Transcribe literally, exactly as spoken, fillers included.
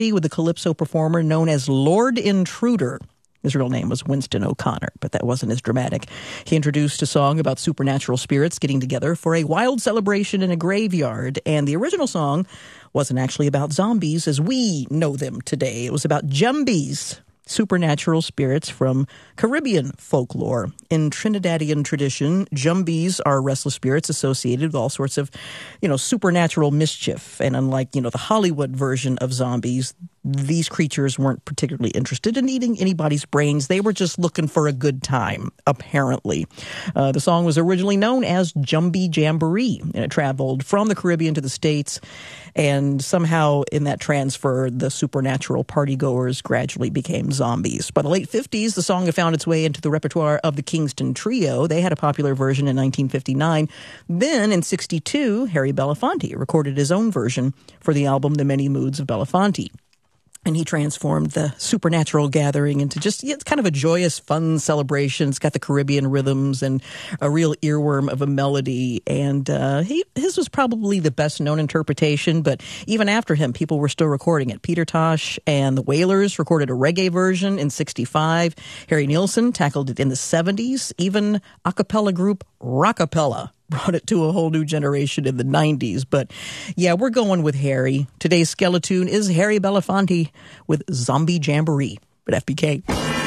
with the calypso performer known as Lord Intruder. His real name was Winston O'Connor, but that wasn't as dramatic. He introduced a song about supernatural spirits getting together for a wild celebration in a graveyard, and the original song wasn't actually about zombies as we know them today. It was about jumbies, supernatural spirits from Caribbean folklore. In Trinidadian tradition, jumbies are restless spirits associated with all sorts of, you know, supernatural mischief. And unlike, you know, the Hollywood version of zombies, these creatures weren't particularly interested in eating anybody's brains. They were just looking for a good time, apparently. Uh, the song was originally known as Jumbie Jamboree, and it traveled from the Caribbean to the States. And somehow in that transfer, the supernatural partygoers gradually became zombies. By the late fifties, the song had found its way into the repertoire of the Kingston Trio. They had a popular version in nineteen fifty-nine. Then in sixty-two, Harry Belafonte recorded his own version for the album The Many Moods of Belafonte. And he transformed the supernatural gathering into just, yeah, it's kind of a joyous, fun celebration. It's got the Caribbean rhythms and a real earworm of a melody. And uh, he, his was probably the best known interpretation, but even after him, people were still recording it. Peter Tosh and the Wailers recorded a reggae version in sixty-five. Harry Nilsson tackled it in the seventies. Even a cappella group Rockapella brought it to a whole new generation in the nineties. But yeah, we're going with Harry. Today's Skeletune is Harry Belafonte with Zombie Jamboree at F B K.